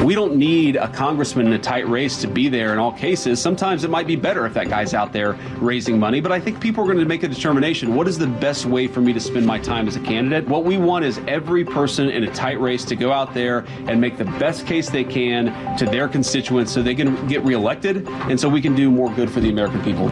We don't need a congressman in a tight race to be there in all cases. Sometimes it might be better if that guy's out there raising money, but I think people are going to make a determination. What is the best way for me to spend my time as a candidate? What we want is every person in a tight race to go out there and make the best case they can to their constituents so they can get reelected and so we can do more good for the American people.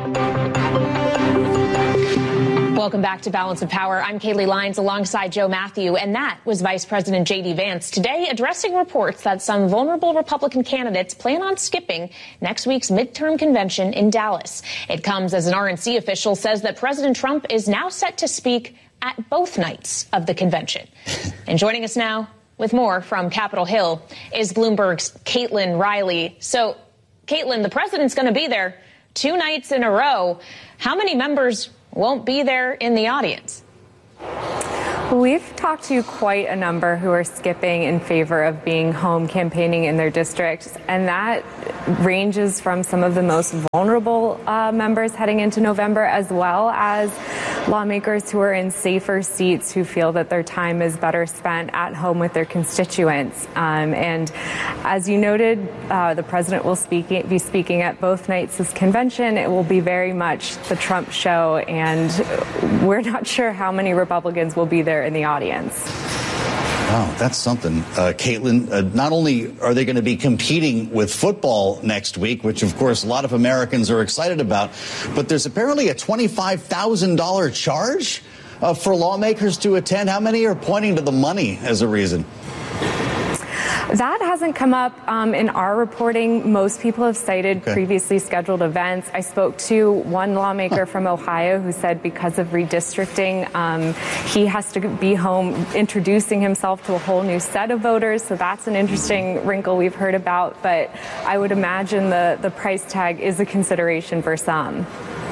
Welcome back to Balance of Power. I'm Kaylee Lyons alongside Joe Matthew, and that was Vice President J.D. Vance today addressing reports that some vulnerable Republican candidates plan on skipping next week's midterm convention in Dallas. It comes as an RNC official says that President Trump is now set to speak at both nights of the convention. And joining us now with more from Capitol Hill is Bloomberg's Caitlin Riley. So, Caitlin, the president's going to be there 2 nights in a row. How many members won't be there in the audience? We've talked to quite a number who are skipping in favor of being home campaigning in their districts, and that ranges from some of the most vulnerable members heading into November, as well as lawmakers who are in safer seats who feel that their time is better spent at home with their constituents. And as you noted, the president will be speaking at both nights of this convention. It will be very much the Trump show, and we're not sure how many Republicans will be there in the audience. Wow, that's something. Caitlin, not only are they going to be competing with football next week, which, of course, a lot of Americans are excited about, but there's apparently a $25,000 charge for lawmakers to attend. How many are pointing to the money as a reason? That hasn't come up in our reporting. Most people have cited previously scheduled events. I spoke to one lawmaker from Ohio who said because of redistricting, he has to be home introducing himself to a whole new set of voters. So that's an interesting wrinkle we've heard about. But I would imagine the price tag is a consideration for some.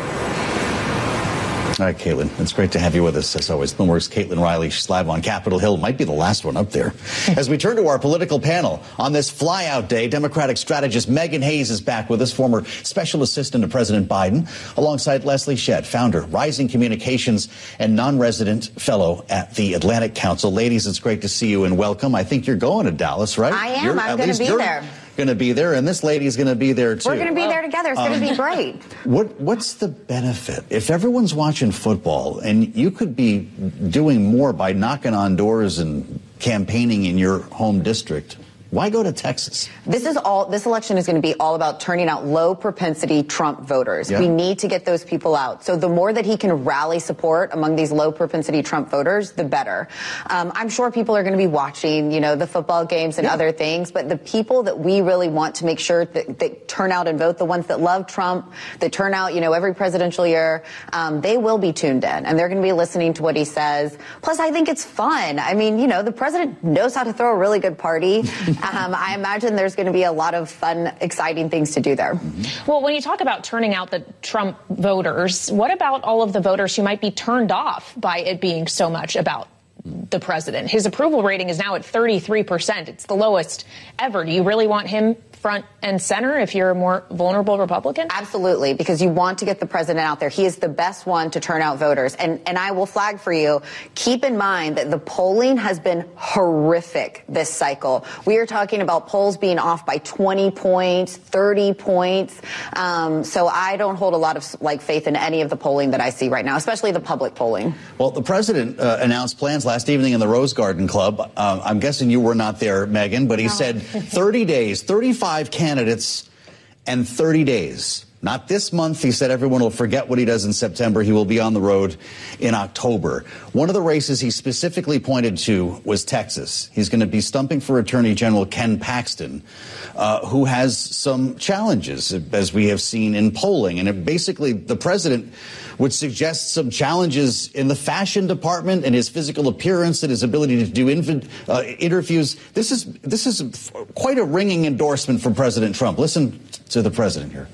All right, Caitlin, it's great to have you with us, as always. Bloomberg's Caitlin Riley. She's live on Capitol Hill. Might be the last one up there. As we turn to our political panel, on this flyout day, Democratic strategist Megan Hayes is back with us, former special assistant to President Biden, alongside Leslie Shedd, founder, Rising Communications, and non-resident fellow at the Atlantic Council. Ladies, it's great to see you and welcome. I think you're going to Dallas, right? I am. I'm going to be there. Going to be there, and this lady's going to be there too. We're going to be there together. It's going to be great. What's the benefit if everyone's watching football and you could be doing more by knocking on doors and campaigning in your home district? Why go to Texas? This election is going to be all about turning out low propensity Trump voters. Yeah. We need to get those people out. So the more that he can rally support among these low propensity Trump voters, the better. I'm sure people are going to be watching, the football games and other things, but the people that we really want to make sure that turn out and vote, the ones that love Trump, that turn out, every presidential year, they will be tuned in and they're going to be listening to what he says. Plus, I think it's fun. I mean, the president knows how to throw a really good party. I imagine there's going to be a lot of fun, exciting things to do there. Well, when you talk about turning out the Trump voters, what about all of the voters who might be turned off by it being so much about the president? His approval rating is now at 33%. It's the lowest ever. Do you really want him front and center if you're a more vulnerable Republican? Absolutely, because you want to get the president out there. He is the best one to turn out voters. And I will flag for you, keep in mind that the polling has been horrific this cycle. We are talking about polls being off by 20 points, 30 points. So I don't hold a lot of faith in any of the polling that I see right now, especially the public polling. Well, the president announced plans last evening in the Rose Garden Club. I'm guessing you were not there, Megan, but he said 30 days, 35 candidates and 30 days. Not this month. He said everyone will forget what he does in September. He will be on the road in October. One of the races he specifically pointed to was Texas. He's going to be stumping for Attorney General Ken Paxton, who has some challenges, as we have seen in polling. And basically, the president would suggest some challenges in the fashion department and his physical appearance and his ability to do interviews. This is quite a ringing endorsement from President Trump. Listen to the president here.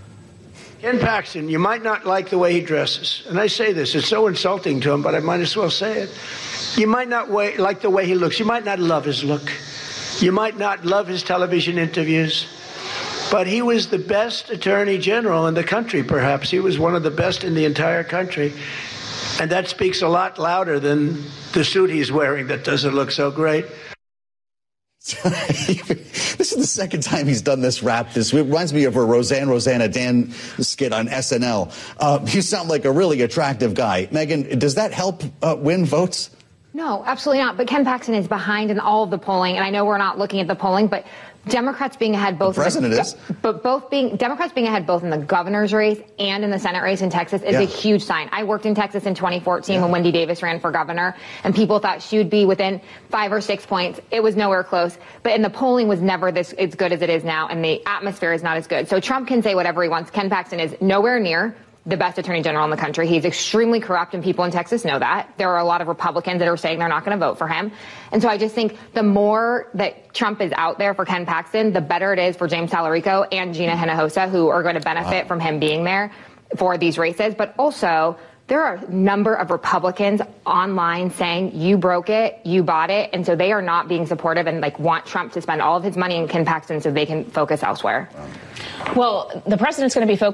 Ken Paxton, you might not like the way he dresses. And I say this, it's so insulting to him, but I might as well say it. You might not like the way he looks. You might not love his look. You might not love his television interviews. But he was the best attorney general in the country, perhaps. He was one of the best in the entire country. And that speaks a lot louder than the suit he's wearing that doesn't look so great. This is the second time he's done this rap. It reminds me of a Rosanna Dan skit on SNL. You sound like a really attractive guy. Megan, does that help win votes? No, absolutely not. But Ken Paxton is behind in all of the polling, and I know we're not looking at the polling, but Democrats being ahead both. The president is. But Democrats being ahead both in the governor's race and in the Senate race in Texas is a huge sign. I worked in Texas in 2014 when Wendy Davis ran for governor, and people thought she would be within 5 or 6 points. It was nowhere close. But in the polling was never this as good as it is now, and the atmosphere is not as good. So Trump can say whatever he wants. Ken Paxton is nowhere near the best attorney general in the country. He's extremely corrupt, and people in Texas know that. There are a lot of Republicans that are saying they're not going to vote for him. And so I just think the more that Trump is out there for Ken Paxton, the better it is for James Talarico and Gina Hinojosa, who are going to benefit from him being there for these races. But also, there are a number of Republicans online saying, you broke it, you bought it. And so they are not being supportive and want Trump to spend all of his money in Ken Paxton so they can focus elsewhere. Well, the president's going to be focused